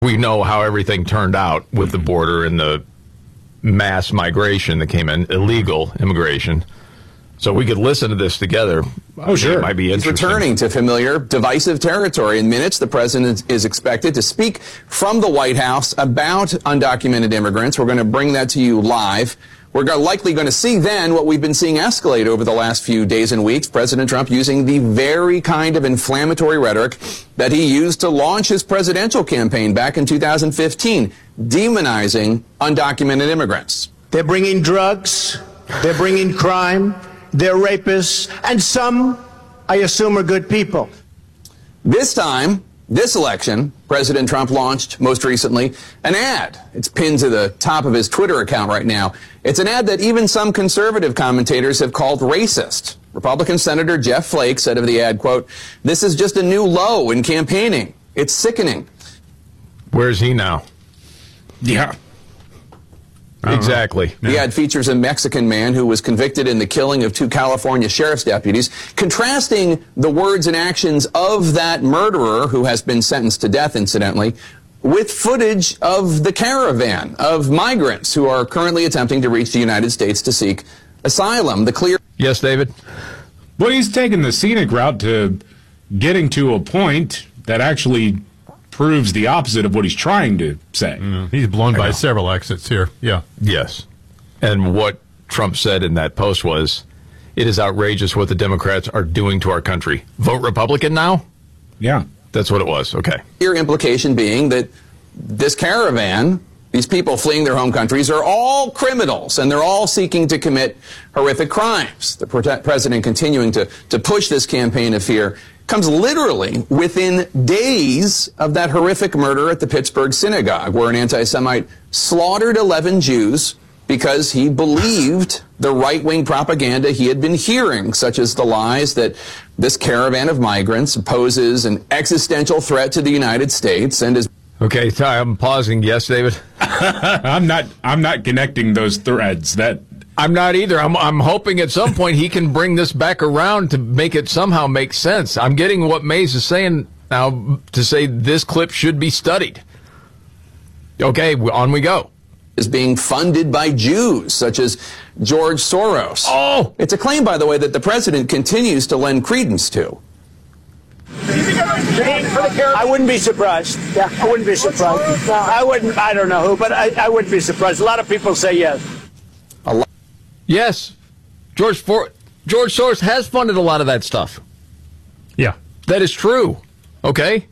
We know how everything turned out with the border and the mass migration that came in, illegal immigration. So we could listen to this together. Oh, sure. It might be interesting. He's returning to familiar, divisive territory. In minutes, the president is expected to speak from the White House about undocumented immigrants. We're going to bring that to you live. We're likely going to see then what we've been seeing escalate over the last few days and weeks. President Trump using the very kind of inflammatory rhetoric that he used to launch his presidential campaign back in 2015, demonizing undocumented immigrants. They're bringing drugs, they're bringing crime, they're rapists, and some, I assume, are good people. This time, this election, President Trump launched, most recently, an ad. It's pinned to the top of his Twitter account right now. It's an ad that even some conservative commentators have called racist. Republican Senator Jeff Flake said of the ad, quote, "This is just a new low in campaigning. It's sickening." Where's he now? Yeah. Exactly. The ad features a Mexican man who was convicted in the killing of 2 California sheriff's deputies, contrasting the words and actions of that murderer, who has been sentenced to death, incidentally, with footage of the caravan of migrants who are currently attempting to reach the United States to seek asylum. Yes, David? Well, he's taken the scenic route to getting to a point that actually proves the opposite of what he's trying to say. He's blown by several exits here. Yeah. Yes. And what Trump said in that post was, it is outrageous what the Democrats are doing to our country. Vote Republican now? Yeah. That's what it was. Okay. Clear implication being that this caravan, these people fleeing their home countries, are all criminals, and they're all seeking to commit horrific crimes. The president continuing to push this campaign of fear comes literally within days of that horrific murder at the Pittsburgh synagogue, where an anti-Semite slaughtered 11 Jews because he believed the right-wing propaganda he had been hearing, such as the lies that this caravan of migrants poses an existential threat to the United States and is... Okay, I'm pausing. Yes, David? I'm not connecting those threads. I'm not either. I'm hoping at some point he can bring this back around to make it somehow make sense. I'm getting what Mays is saying now to say this clip should be studied. Okay, on we go. Is being funded by Jews, such as George Soros. Oh! It's a claim, by the way, that the president continues to lend credence to. I wouldn't be surprised. Yeah, I wouldn't be surprised. No, I wouldn't. I don't know who, but I wouldn't be surprised. A lot of people say yes. Yes. George Soros has funded a lot of that stuff. Yeah. That is true. Okay?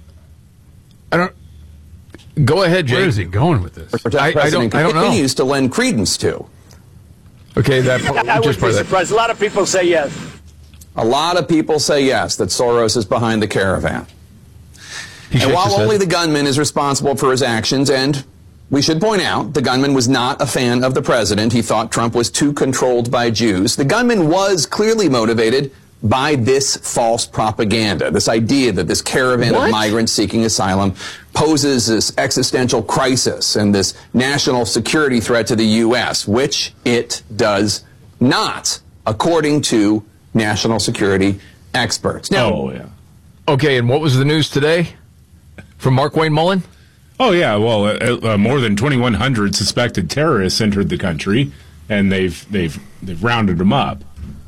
Go ahead, Jay. Where is he going with this? I don't know. Continues to lend credence to. Okay, I wouldn't be surprised. A lot of people say yes. A lot of people say yes, that Soros is behind the caravan. And while only the gunman is responsible for his actions, and we should point out, the gunman was not a fan of the president. He thought Trump was too controlled by Jews. The gunman was clearly motivated by this false propaganda, this idea that this caravan of migrants seeking asylum poses this existential crisis and this national security threat to the U.S., which it does not, according to national security experts. Now, okay, and what was the news today from Mark Wayne Mullen? Oh, yeah, well, more than 2,100 suspected terrorists entered the country, and they've rounded them up.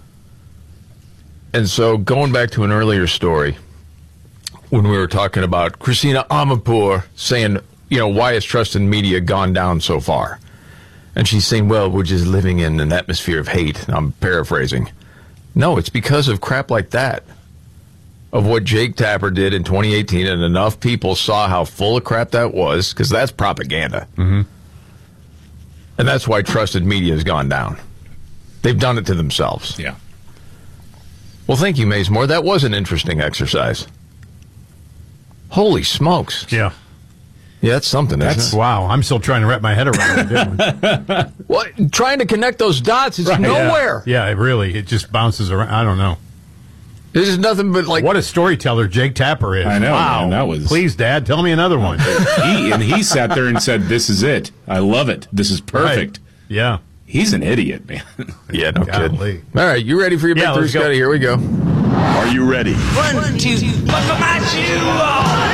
And so going back to an earlier story, when we were talking about Christina Amanpour saying, why has trust in media gone down so far? And she's saying, well, we're just living in an atmosphere of hate. I'm paraphrasing. No, it's because of crap like that, of what Jake Tapper did in 2018, and enough people saw how full of crap that was, because that's propaganda. Mm-hmm. And that's why trusted media has gone down. They've done it to themselves. Yeah. Well, thank you, Mazemore. That was an interesting exercise. Holy smokes. Yeah. Yeah, that's something, isn't it? Wow. I'm still trying to wrap my head around it. What? Trying to connect those dots is nowhere. Yeah, it just bounces around. I don't know. This is nothing but like... What a storyteller Jake Tapper is. I know. Wow. Man, that was... Please, Dad, tell me another one. He sat there and said, this is it. I love it. This is perfect. Right. Yeah. He's an idiot, man. Yeah, no kidding. All right, you ready for your big three, Scotty? Here we go. Are you ready? 1, 2, buckle my shoe on.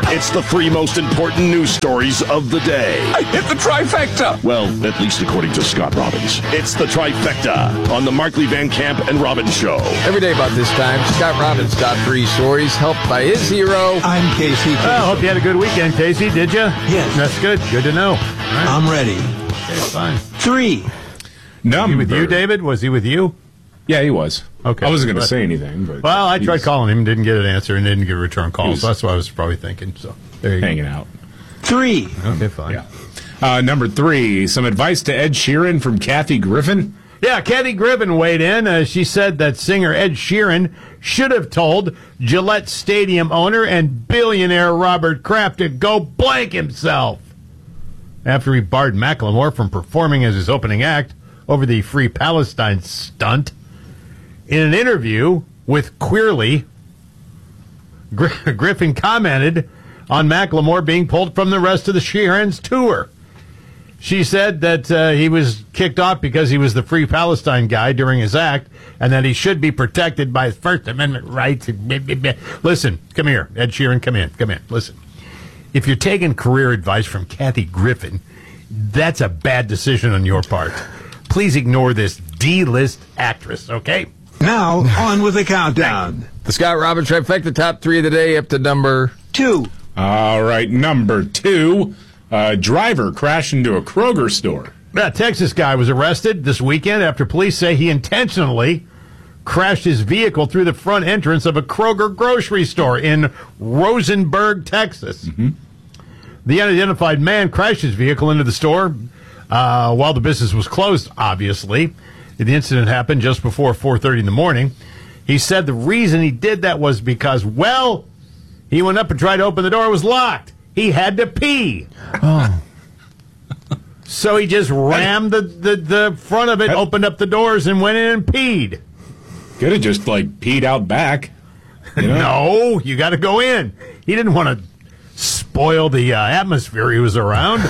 It's the 3 most important news stories of the day. I hit the trifecta. Well, at least according to Scott Robbins. It's the trifecta on the Markley Van Camp and Robbins Show. Every day about this time, Scott Robbins' top 3 stories, helped by his hero. I'm Casey. Well, hope you had a good weekend, Casey. Did you? Yes. That's good. Good to know. Right. I'm ready. Okay, fine. 3. Number. He with you, David? Was he with you? Yeah, he was. Okay. I wasn't going to say anything. But well, I tried calling him, didn't get an answer, and didn't get a return call. So that's what I was probably thinking. So there you hanging out. 3. Okay, fine. Yeah. Number 3, some advice to Ed Sheeran from Kathy Griffin. Yeah, Kathy Griffin weighed in. She said that singer Ed Sheeran should have told Gillette Stadium owner and billionaire Robert Kraft to go blank himself after he barred Macklemore from performing as his opening act over the Free Palestine stunt. In an interview with Queerly, Griffin commented on Macklemore being pulled from the rest of the Sheeran's tour. She said that he was kicked off because he was the Free Palestine guy during his act and that he should be protected by his First Amendment rights. Listen, come here. Ed Sheeran, come in. Listen. If you're taking career advice from Kathy Griffin, that's a bad decision on your part. Please ignore this D-list actress, okay? Now, on with the countdown. The Scott Robbins trifecta, top 3 of the day, up to number 2. All right, number 2. Driver crashed into a Kroger store. A Texas guy was arrested this weekend after police say he intentionally crashed his vehicle through the front entrance of a Kroger grocery store in Rosenberg, Texas. Mm-hmm. The unidentified man crashed his vehicle into the store while the business was closed, obviously. The incident happened just before 4:30 in the morning. He said the reason he did that was because, well, he went up and tried to open the door. It was locked. He had to pee. Oh. So he just rammed the front of it, opened up the doors, and went in and peed. Could have just, peed out back. You know? No, you got to go in. He didn't want to spoil the atmosphere he was around.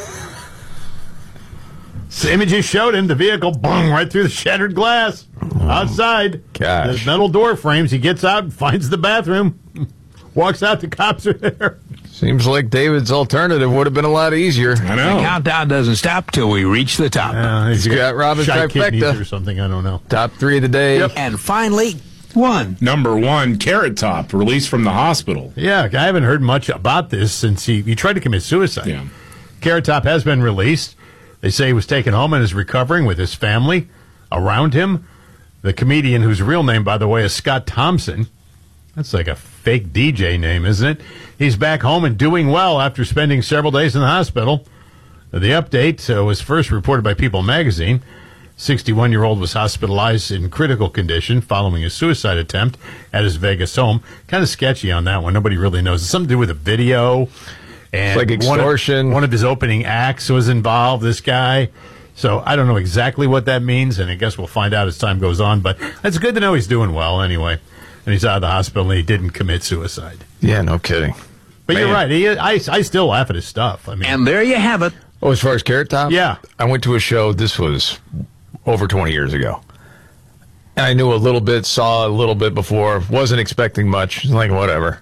The images showed him the vehicle bung right through the shattered glass outside. Gosh. The metal door frames. He gets out and finds the bathroom. Walks out. The cops are there. Seems like David's alternative would have been a lot easier. I know. The countdown doesn't stop till we reach the top. He's got Robbins trifecta or something. I don't know. Top 3 of the day. Yep. And finally, 1. Number 1, Carrot Top, released from the hospital. Yeah, I haven't heard much about this since he tried to commit suicide. Yeah. Carrot Top has been released. They say he was taken home and is recovering with his family around him. The comedian, whose real name, by the way, is Scott Thompson. That's like a fake DJ name, isn't it? He's back home and doing well after spending several days in the hospital. The update was first reported by People magazine. 61-year-old was hospitalized in critical condition following a suicide attempt at his Vegas home. Kind of sketchy on that one. Nobody really knows. It's something to do with a video. And like extortion. One of his opening acts was involved, this guy. So I don't know exactly what that means, and I guess we'll find out as time goes on. But it's good to know he's doing well anyway. And he's out of the hospital, and he didn't commit suicide. Yeah, no kidding. But you're right. I still laugh at his stuff. I mean, and there you have it. Oh, as far as Carrot Top? Yeah. I went to a show, this was over 20 years ago. And I knew a little bit, saw a little bit before, wasn't expecting much, like whatever.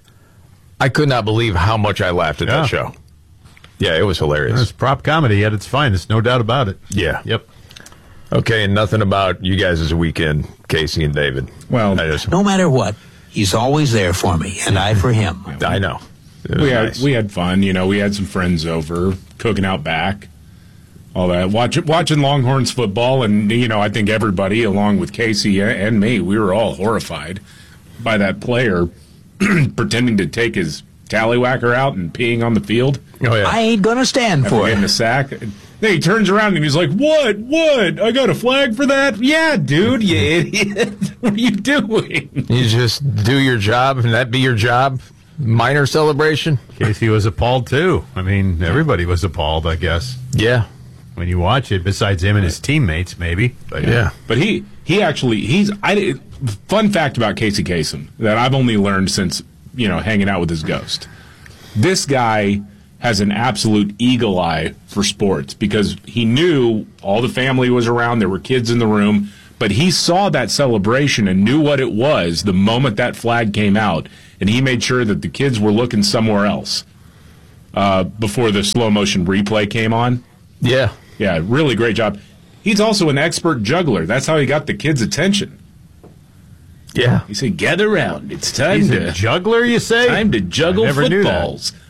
I could not believe how much I laughed at that show. Yeah, it was hilarious. It's prop comedy at its finest, no doubt about it. Yeah. Yep. Okay, and nothing about you guys as a weekend, Casey and David. Well, no matter what, he's always there for me, and I for him. I know. We had fun. We had some friends over, cooking out back, all that. Watching Longhorns football, and, I think everybody, along with Casey and me, we were all horrified by that player pretending to take his tallywhacker out and peeing on the field. Oh, yeah. I ain't going to stand for it. Getting a sack. Then he turns around and he's like, What? I got a flag for that? Yeah, dude, you idiot. What are you doing? You just do your job, and that be your job? Minor celebration? Casey was appalled, too. I mean, everybody was appalled, I guess. Yeah. When you watch it, besides him and his teammates, maybe. But yeah. But fun fact about Casey Kasem that I've only learned since, hanging out with his ghost. This guy has an absolute eagle eye for sports because he knew all the family was around, there were kids in the room, but he saw that celebration and knew what it was the moment that flag came out, and he made sure that the kids were looking somewhere else before the slow motion replay came on. Yeah. Yeah, really great job. He's also an expert juggler. That's how he got the kids' attention. Yeah. He said, "Get around. It's time He's to a juggler, you say? time to juggle I never knew that. footballs."